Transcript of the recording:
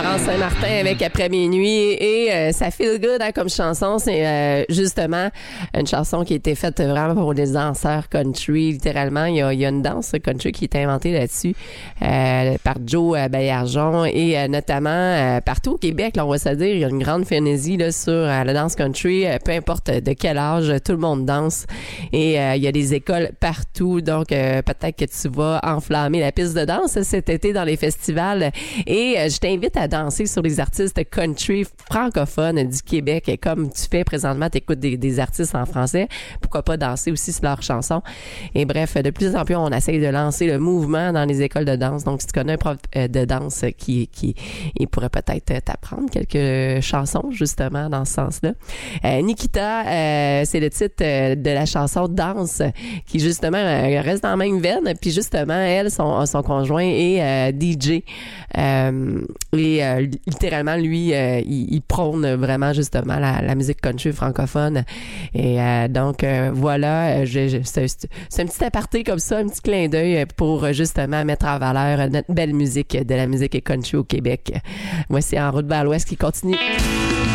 France Saint-Martin avec Après minuit et ça feel good hein, comme chanson. C'est justement une chanson qui a été faite vraiment pour les danseurs country. Littéralement, il y a une danse country qui est inventée là-dessus par Joe Baillargeon et notamment partout au Québec, là, on va se dire, il y a une grande frénésie là, sur la danse country. Peu importe de quel âge, tout le monde danse et il y a des écoles partout. Donc, peut-être que tu vas enflammer la piste de danse cet été dans les festivals et je t'invite à danser sur les artistes country francophones du Québec. Et comme tu fais présentement, tu écoutes des artistes en français, pourquoi pas danser aussi sur leurs chansons. Et bref, de plus en plus, on essaye de lancer le mouvement dans les écoles de danse. Donc, si tu connais un prof de danse qui il pourrait peut-être t'apprendre quelques chansons, justement, dans ce sens-là. Nikita, c'est le titre de la chanson Danse, qui, justement, reste dans la même veine. Puis, justement, elle, son conjoint est DJ. Littéralement, lui, il prône vraiment, justement, la musique country francophone. Et donc, voilà, c'est un petit aparté comme ça, un petit clin d'œil pour, justement, mettre en valeur notre belle musique de la musique country au Québec. Voici En route vers l'Ouest qui continue.